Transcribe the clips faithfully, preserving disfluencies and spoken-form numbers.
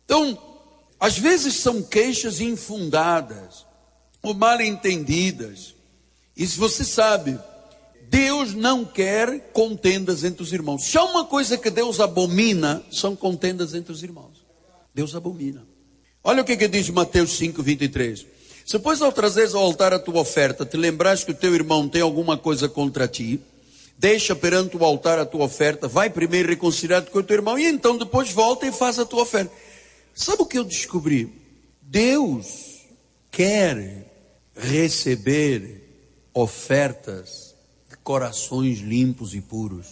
Então, às vezes são queixas infundadas ou mal entendidas. E se você sabe, Deus não quer contendas entre os irmãos. Se há uma coisa que Deus abomina, são contendas entre os irmãos. Deus abomina. Olha o que, que diz Mateus cinco, vinte e três. Se pois ao trazeres ao altar a tua oferta, te lembrares que o teu irmão tem alguma coisa contra ti, deixa perante o altar a tua oferta, vai primeiro reconciliar-te com o teu irmão, e então depois volta e faz a tua oferta. Sabe o que eu descobri? Deus quer receber ofertas de corações limpos e puros.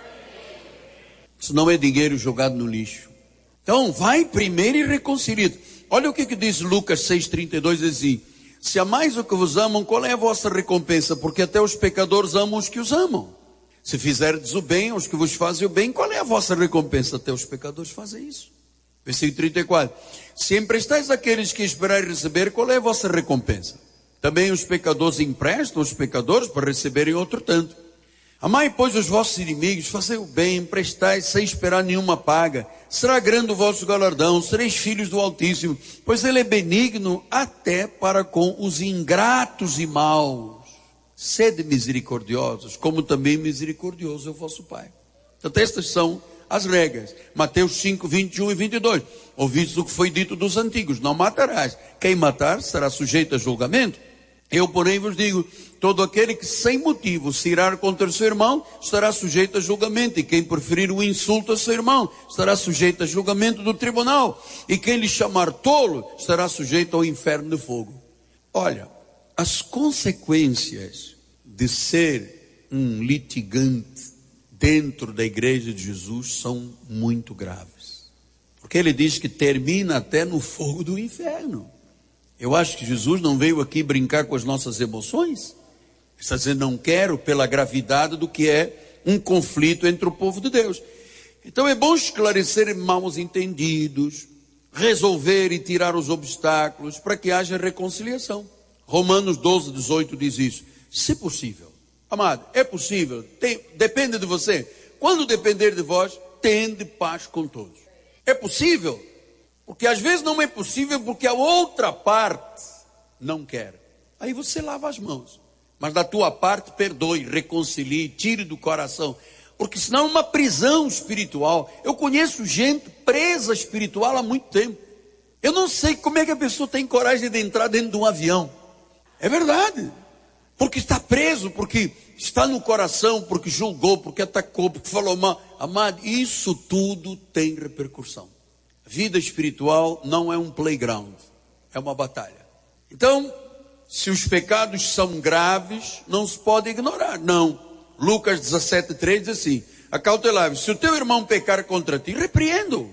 Isso não é dinheiro jogado no lixo. Então vai primeiro e reconcilia-te. Olha o que, que diz Lucas seis, trinta e dois, diz assim: se amais o que vos amam, qual é a vossa recompensa? Porque até os pecadores amam os que os amam. Se fizerdes o bem aos que vos fazem o bem, qual é a vossa recompensa? Até os pecadores fazem isso. Versículo trinta e quatro. Se emprestais àqueles que esperais receber, qual é a vossa recompensa? Também os pecadores emprestam aos pecadores para receberem outro tanto. Amai, pois, os vossos inimigos, fazei o bem, emprestai sem esperar nenhuma paga. Será grande o vosso galardão, sereis filhos do Altíssimo, pois Ele é benigno até para com os ingratos e maus. Sede misericordiosos, como também misericordioso é o vosso Pai. Então, estas são as regras. Mateus cinco, vinte e um e vinte e dois. Ouvistes o que foi dito dos antigos: não matarás. Quem matar será sujeito a julgamento. Eu, porém, vos digo, todo aquele que sem motivo se irar contra o seu irmão, estará sujeito a julgamento. E quem preferir o insulto a seu irmão, estará sujeito a julgamento do tribunal. E quem lhe chamar tolo, estará sujeito ao inferno de fogo. Olha, as consequências de ser um litigante dentro da igreja de Jesus são muito graves. Porque ele diz que termina até no fogo do inferno. Eu acho que Jesus não veio aqui brincar com as nossas emoções. Está dizendo, não quero, pela gravidade do que é um conflito entre o povo de Deus. Então é bom esclarecer mal entendidos, resolver e tirar os obstáculos para que haja reconciliação. Romanos doze, dezoito diz isso. Se possível, amado, é possível, tem, depende de você. Quando depender de vós, tende paz com todos. É possível? Porque às vezes não é possível porque a outra parte não quer. Aí você lava as mãos. Mas da tua parte perdoe, reconcilie, tire do coração. Porque senão é uma prisão espiritual. Eu conheço gente presa espiritual há muito tempo. Eu não sei como é que a pessoa tem coragem de entrar dentro de um avião. É verdade. Porque está preso, porque está no coração, porque julgou, porque atacou, porque falou mal. Amado, isso tudo tem repercussão. Vida espiritual não é um playground, é uma batalha. Então, se os pecados são graves, não se pode ignorar. Não. Lucas dezessete, três diz assim: acautelai-vos, se o teu irmão pecar contra ti, repreenda-o.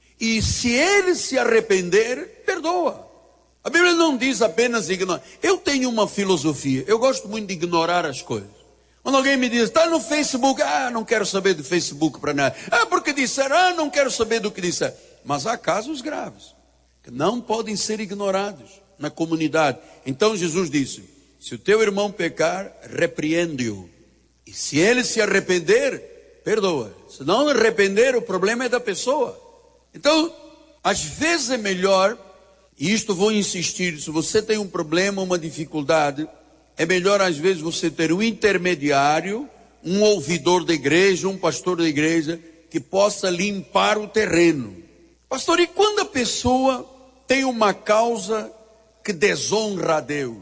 E se ele se arrepender, perdoa. A Bíblia não diz apenas ignorar. Eu tenho uma filosofia, eu gosto muito de ignorar as coisas. Quando alguém me diz, está no Facebook, ah, não quero saber do Facebook para nada. Ah, porque disseram, ah, não quero saber do que disseram. Mas há casos graves, que não podem ser ignorados na comunidade. Então Jesus disse, se o teu irmão pecar, repreende-o. E se ele se arrepender, perdoa. Se não arrepender, o problema é da pessoa. Então, às vezes é melhor, e isto vou insistir, se você tem um problema, uma dificuldade, é melhor às vezes você ter um intermediário, um ouvidor da igreja, um pastor da igreja, que possa limpar o terreno. Pastor, e quando a pessoa tem uma causa que desonra a Deus?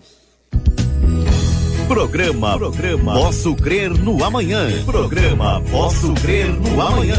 Programa, programa, Posso Crer no Amanhã. Programa Posso Crer no Amanhã.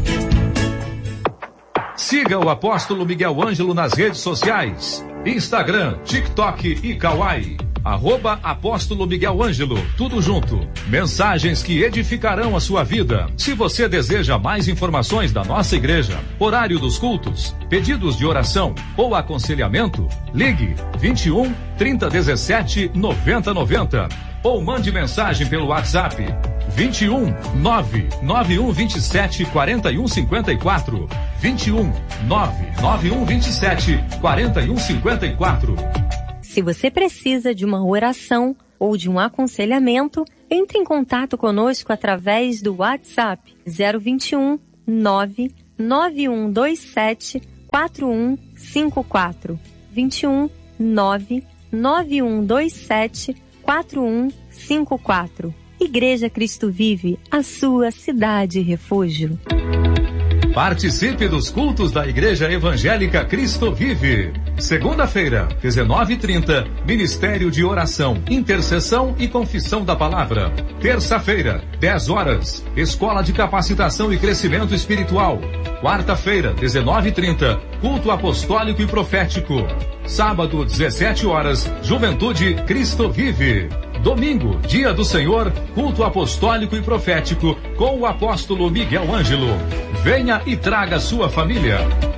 Siga o Apóstolo Miguel Ângelo nas redes sociais. Instagram, TikTok e Kawaii. Arroba Apóstolo Miguel Ângelo, tudo junto. Mensagens que edificarão a sua vida. Se você deseja mais informações da nossa igreja, horário dos cultos, pedidos de oração ou aconselhamento, ligue vinte e um, trinta, dezessete, noventa, noventa ou mande mensagem pelo WhatsApp vinte e um, nove nove um vinte e sete, quarenta e um cinquenta e quatro. vinte e um, nove nove um vinte e sete, quarenta e um cinquenta e quatro. Se você precisa de uma oração ou de um aconselhamento, entre em contato conosco através do WhatsApp zero vinte e um, nove nove um dois sete, quatro um cinco quatro. vinte e um nove nove um dois sete quatro um cinco quatro. Igreja Cristo Vive, a sua cidade refúgio. Participe dos cultos da Igreja Evangélica Cristo Vive. Segunda-feira, dezenove e trinta, Ministério de Oração, Intercessão e Confissão da Palavra. Terça-feira, dez horas, Escola de Capacitação e Crescimento Espiritual. Quarta-feira, dezenove e trinta, Culto Apostólico e Profético. Sábado, dezessete horas, Juventude Cristo Vive. Domingo, Dia do Senhor, Culto Apostólico e Profético com o apóstolo Miguel Ângelo. Venha e traga sua família.